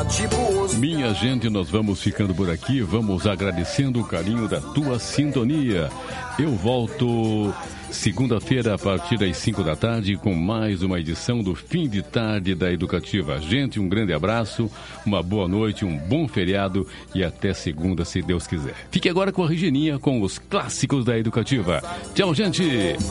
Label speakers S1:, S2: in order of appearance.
S1: Minha gente, nós vamos ficando por aqui, vamos agradecendo o carinho da tua sintonia. Eu volto segunda-feira a partir das 5 da tarde com mais uma edição do Fim de Tarde da Educativa. Gente, um grande abraço, uma boa noite, um bom feriado e até segunda, se Deus quiser. Fique agora com a Regininha com os clássicos da Educativa. Tchau, gente!